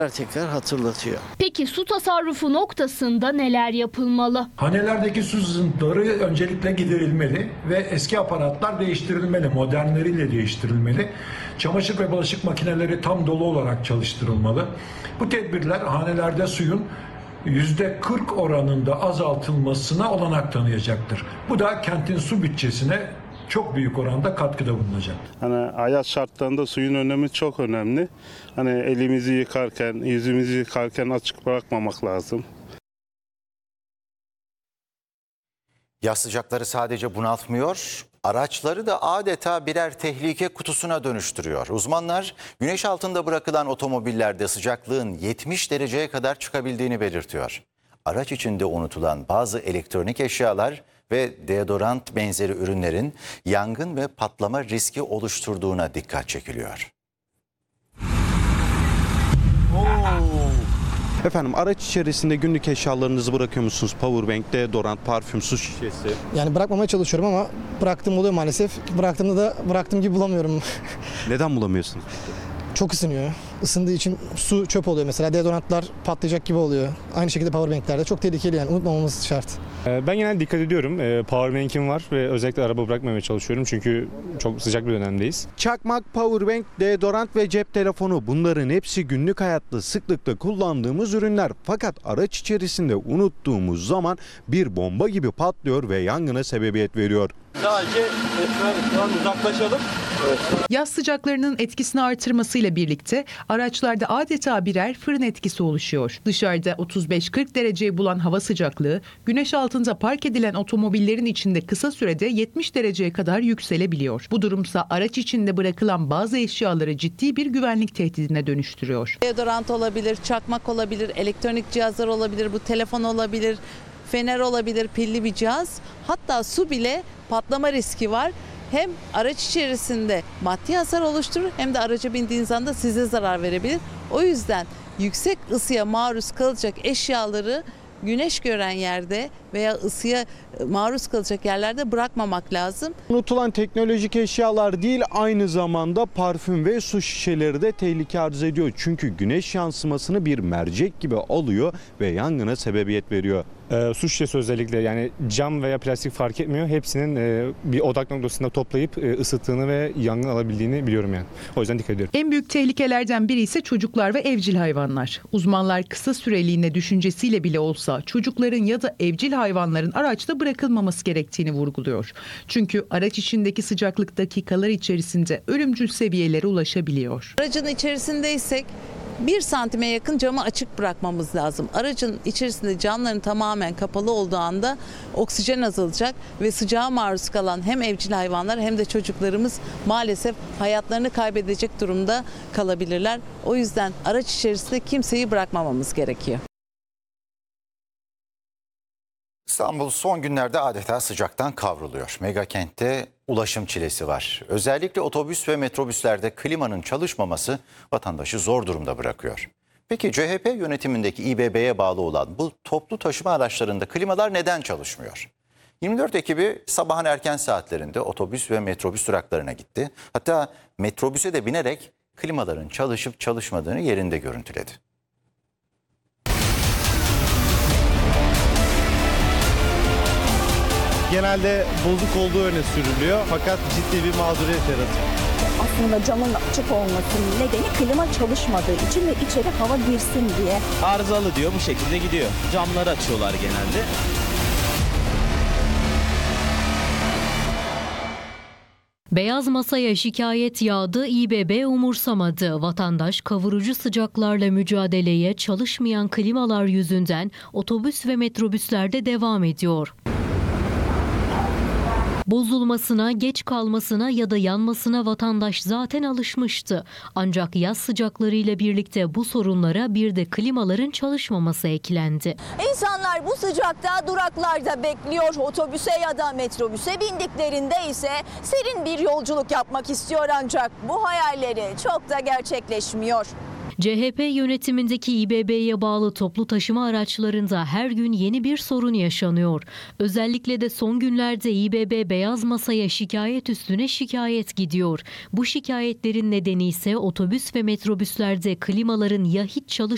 tekrar hatırlatıyor. Peki su tasarrufu noktasında neler yapılmalı? Hanelerdeki su sızıntıları öncelikle giderilmeli ve eski aparatlar değiştirilmeli, modernleriyle değiştirilmeli. Çamaşır ve bulaşık makineleri tam dolu olarak çalıştırılmalı. Bu tedbirler hanelerde suyun %40 oranında azaltılmasına olanak tanıyacaktır. Bu da kentin su bütçesine çok büyük oranda katkıda bulunacak. Hayat şartlarında suyun önemi çok önemli. Elimizi yıkarken, yüzümüzü yıkarken açık bırakmamak lazım. Yaz sıcakları sadece bunaltmıyor, araçları da adeta birer tehlike kutusuna dönüştürüyor. Uzmanlar güneş altında bırakılan otomobillerde sıcaklığın 70 dereceye kadar çıkabildiğini belirtiyor. Araç içinde unutulan bazı elektronik eşyalar ve deodorant benzeri ürünlerin yangın ve patlama riski oluşturduğuna dikkat çekiliyor. Efendim, araç içerisinde günlük eşyalarınızı bırakıyor musunuz? Powerbank, deodorant, parfüm, su şişesi. Yani bırakmamaya çalışıyorum ama bıraktığım oluyor maalesef. Bıraktığımda da bıraktığım gibi bulamıyorum. Neden bulamıyorsunuz? Çok ısınıyor. Isındığı için su çöp oluyor mesela. Deodorantlar patlayacak gibi oluyor. Aynı şekilde powerbanklerde çok tehlikeli, yani unutmamamız şart. Ben genelde dikkat ediyorum. Powerbank'im var ve özellikle araba bırakmamaya çalışıyorum çünkü çok sıcak bir dönemdeyiz. Çakmak, powerbank, deodorant ve cep telefonu, bunların hepsi günlük hayatta sıklıkla kullandığımız ürünler. Fakat araç içerisinde unuttuğumuz zaman bir bomba gibi patlıyor ve yangına sebebiyet veriyor. Sadece uzaklaşalım. Yaz sıcaklarının etkisini artırmasıyla birlikte araçlarda adeta birer fırın etkisi oluşuyor. Dışarıda 35-40 dereceyi bulan hava sıcaklığı güneş altında park edilen otomobillerin içinde kısa sürede 70 dereceye kadar yükselebiliyor. Bu durumsa araç içinde bırakılan bazı eşyaları ciddi bir güvenlik tehdidine dönüştürüyor. Deodorant olabilir, çakmak olabilir, elektronik cihazlar olabilir, bu telefon olabilir, fener olabilir, pilli bir cihaz. Hatta su bile patlama riski var. Hem araç içerisinde maddi hasar oluşturur hem de araca bindiğiniz anda size zarar verebilir. O yüzden yüksek ısıya maruz kalacak eşyaları güneş gören yerde veya ısıya maruz kalacak yerlerde bırakmamak lazım. Unutulan teknolojik eşyalar değil, aynı zamanda parfüm ve su şişeleri de tehlike arz ediyor. Çünkü güneş yansımasını bir mercek gibi alıyor ve yangına sebebiyet veriyor. Su şişesi özellikle, yani cam veya plastik fark etmiyor. Hepsinin bir odak noktasında toplayıp ısıttığını ve yangın alabildiğini biliyorum yani. O yüzden dikkat ediyorum. En büyük tehlikelerden biri ise çocuklar ve evcil hayvanlar. Uzmanlar kısa süreliğine düşüncesiyle bile olsa çocukların ya da evcil hayvanların araçta bırakılmaması gerektiğini vurguluyor. Çünkü araç içindeki sıcaklık dakikalar içerisinde ölümcül seviyelere ulaşabiliyor. Aracın içerisindeysek 1 santime yakın camı açık bırakmamız lazım. Aracın içerisinde camların tamamen kapalı olduğu anda oksijen azalacak ve sıcağa maruz kalan hem evcil hayvanlar hem de çocuklarımız maalesef hayatlarını kaybedecek durumda kalabilirler. O yüzden araç içerisinde kimseyi bırakmamamız gerekiyor. İstanbul son günlerde adeta sıcaktan kavruluyor. Megakentte ulaşım çilesi var. Özellikle otobüs ve metrobüslerde klimanın çalışmaması vatandaşı zor durumda bırakıyor. Peki CHP yönetimindeki İBB'ye bağlı olan bu toplu taşıma araçlarında klimalar neden çalışmıyor? 24 ekibi sabahın erken saatlerinde otobüs ve metrobüs duraklarına gitti. Hatta metrobüse de binerek klimaların çalışıp çalışmadığını yerinde görüntüledi. Genelde bozuk olduğu öne sürülüyor fakat ciddi bir mağduriyet yaratıyor. Aslında camın açık olmasının nedeni klima çalışmadığı için ve içeri hava girsin diye. Arızalı diyor, bu şekilde gidiyor. Camları açıyorlar genelde. Beyaz masaya şikayet yağdı, İBB umursamadı. Vatandaş kavurucu sıcaklarla mücadeleye çalışmayan klimalar yüzünden otobüs ve metrobüslerde devam ediyor. Bozulmasına, geç kalmasına ya da yanmasına vatandaş zaten alışmıştı. Ancak yaz sıcaklarıyla birlikte bu sorunlara bir de klimaların çalışmaması eklendi. İnsanlar bu sıcakta duraklarda bekliyor. Otobüse ya da metrobüse bindiklerinde ise serin bir yolculuk yapmak istiyor, ancak bu hayalleri çok da gerçekleşmiyor. CHP yönetimindeki İBB'ye bağlı toplu taşıma araçlarında her gün yeni bir sorun yaşanıyor. Özellikle de son günlerde İBB beyaz masaya şikayet üstüne şikayet gidiyor. Bu şikayetlerin nedeni ise otobüs ve metrobüslerde klimaların ya hiç